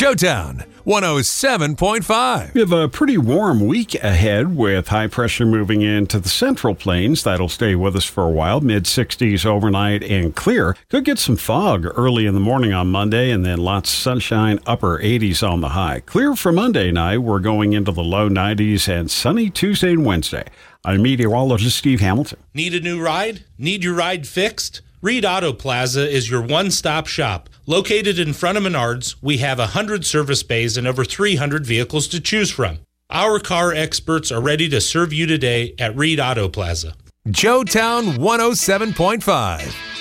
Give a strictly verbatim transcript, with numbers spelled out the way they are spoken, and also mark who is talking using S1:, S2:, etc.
S1: Joetown one oh seven point five.
S2: We have a pretty warm week ahead with high pressure moving into the Central Plains. That'll stay with us for a while. mid sixties overnight and clear. Could get some fog early in the morning on Monday and then lots of sunshine, upper eighties on the high. Clear for Monday night. We're going into the low nineties and sunny Tuesday and Wednesday. I'm meteorologist Steve Hamilton.
S3: Need a new ride? Need your ride fixed? Reed Auto Plaza is your one-stop shop. Located in front of Menards, we have one hundred service bays and over three hundred vehicles to choose from. Our car experts are ready to serve you today at Reed Auto Plaza.
S1: Joetown one oh seven point five.